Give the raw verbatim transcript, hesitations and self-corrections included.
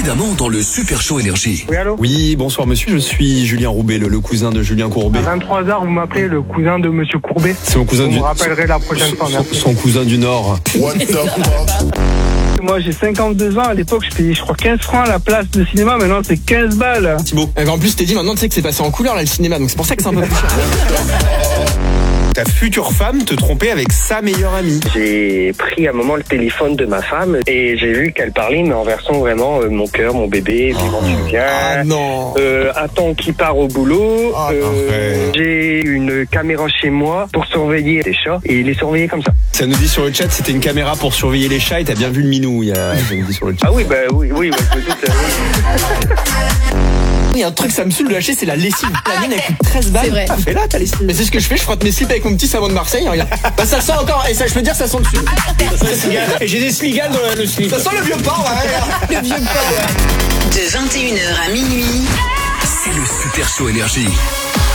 évidemment dans le Super Show Énergie. Oui, allô? Oui, bonsoir monsieur, je suis Julien Roubaix, le, le cousin de Julien Courbet. À vingt-trois heures, vous m'appelez le cousin de Monsieur Courbet. C'est mon cousin vous du... me rappellerez la prochaine son, fois, merci. son cousin du Nord. What the fuck? Moi, j'ai cinquante-deux ans. À l'époque, je payais, je crois, quinze francs la place de cinéma. Maintenant, c'est quinze balles. Thibaut. Et en plus, je t'ai dit maintenant, tu sais que c'est passé en couleur là le cinéma, donc c'est pour ça que c'est un peu plus cher. Ta future femme te trompait avec sa meilleure amie. J'ai pris un moment le téléphone de ma femme et j'ai vu qu'elle parlait, mais en version vraiment euh, mon cœur, mon bébé, vivant tu viens. Ah non. Euh, attends qui part au boulot. Ah, euh, j'ai une caméra chez moi pour surveiller les chats et les surveiller comme ça. Ça nous dit sur le chat, c'était une caméra pour surveiller les chats et t'as bien vu le minou. Il y a... Ça nous dit sur le chat. Ah oui, bah oui, oui, ouais, je me doute, euh, Il y a un truc, ça me saoule de lâcher, c'est la lessive. La mienne, elle coûte treize balles. C'est vrai. Ah, fais là ta lessive. Mais c'est ce que je fais, je frotte mes slips avec mon petit savon de Marseille, regarde. Bah ça sent encore, et ça je peux dire, ça sent le slip. Et j'ai des sligales dans le slip. Ça sent le vieux port, ouais. Le vieux port. De vingt et une heures à minuit. C'est le Super Show Énergie.